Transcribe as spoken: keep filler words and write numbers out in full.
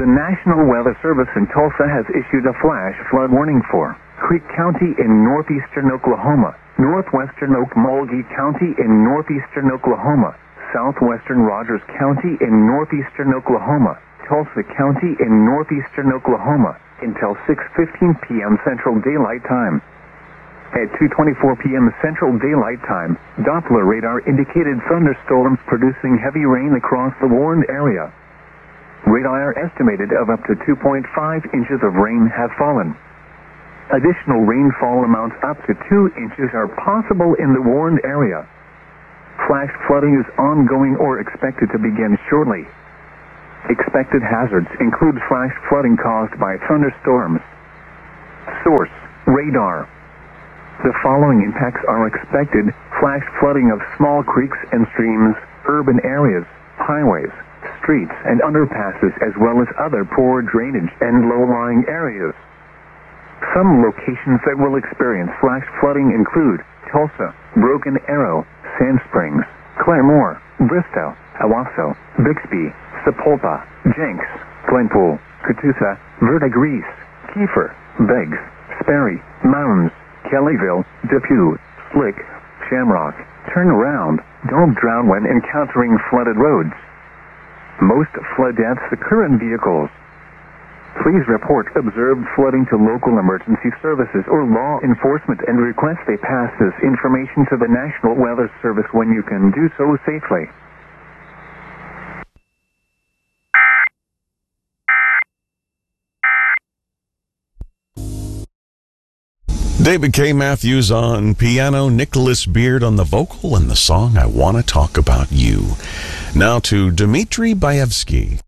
The National Weather Service in Tulsa has issued a flash flood warning for Creek County in northeastern Oklahoma, northwestern Okmulgee County in northeastern Oklahoma, southwestern Rogers County in northeastern Oklahoma, Tulsa County in northeastern Oklahoma, until six fifteen p.m. Central Daylight Time. At two twenty-four p.m. Central Daylight Time, Doppler radar indicated thunderstorms producing heavy rain across the warned area. Radar estimated of up to two point five inches of rain have fallen. Additional rainfall amounts up to two inches are possible in the warned area. Flash flooding is ongoing or expected to begin shortly. Expected hazards include flash flooding caused by thunderstorms. Source: radar. The following impacts are expected: flash flooding of small creeks and streams, urban areas, highways, streets and underpasses, as well as other poor drainage and low-lying areas. Some locations that will experience flash flooding include Tulsa, Broken Arrow, Sand Springs, Claremore, Bristow, Owasso, Bixby, Sapulpa, Jenks, Glenpool, Catoosa, Verdigris, Kiefer, Beggs, Sperry, Mounds, Kellyville, Depew, Slick, Shamrock. Turn around. Don't drown when encountering flooded roads. Most flood deaths occur in vehicles. Please report observed flooding to local emergency services or law enforcement and request they pass this information to the National Weather Service when you can do so safely. David K. Matthews on piano, Nicholas Beard on the vocal, and the song I Want to Talk About You. Now to Dmitri Baevsky.